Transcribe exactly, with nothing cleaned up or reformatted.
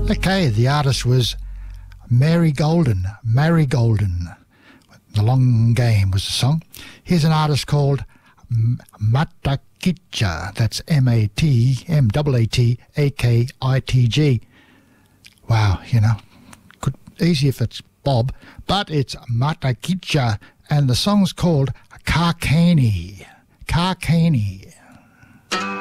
Okay, the artist was Mary Golden. Mary Golden. The Long Game was the song. Here's an artist called Matakitja. That's M A T M A A T A K I T G. Wow, you know, could easy if it's Bob, but it's Matakitja, and the song's called Kakani. Kakani.